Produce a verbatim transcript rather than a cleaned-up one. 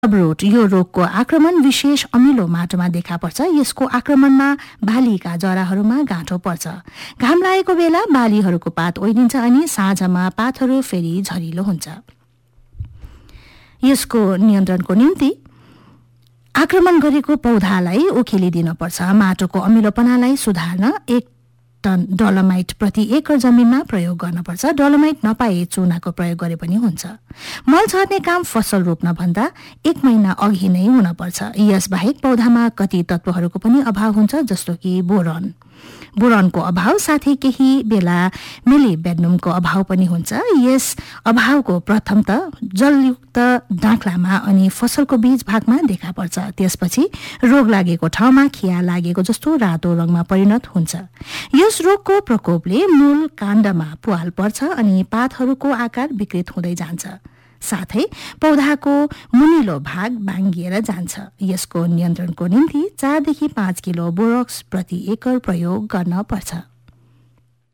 अब्रोट यो रोगको आक्रमण विशेष अमिलो माटोमा देखा पर्छ। यसको आक्रमणमा बालीका जराहरूमा गाँठो पर्छ। घाम लागेको बेला बालीहरूको पात ओइलिन्छ अनि साँझमा पातहरू फेरि झरिलो हुन्छ। यसको नियन्त्रणको निम्ति आक्रमण गरेको पौधालाई उखेलिदिन पर्छ। माटोको अमिलोपनालाई सुधार्न एक टन डोलोमाइट प्रति एकर जमिनमा प्रयोग गर्नुपर्छ। डोलोमाइट नपाए चुनाको प्रयोग गरे पनि हुन्छ। मल छर्ने काम फसल रोप्न भन्दा एक महिना अघि नै हुनपर्छ। यसबाहेक पौधामा कति तत्त्वहरूको पनि अभाव हुन्छ, जस्तो कि बोरन बोरनको अभाव साथै केही बेला मेलिबेडनमको अभाव पनि हुन्छ। यस अभावको प्रथम त जलयुक्त डाँक्लामा अनि फसलको बीज भागमा देखा पर्छ। त्यसपछि रोग लागेको ठाउँमा खिया लागेको जस्तो रातो रङमा परिणत हुन्छ। यस रोगको प्रकोपले मूल काण्डमा पुवाल पर्छ अनि पातहरूको आकार विकृत हुँदै जान्छ। साथै पौधाको मुनिलो भाग बाङ्गिएर जान्छ। यसको नियन्त्रणको निम्ति चारदेखि पाँच किलो बोरक्स प्रति एकर प्रयोग गर्न पर्छ।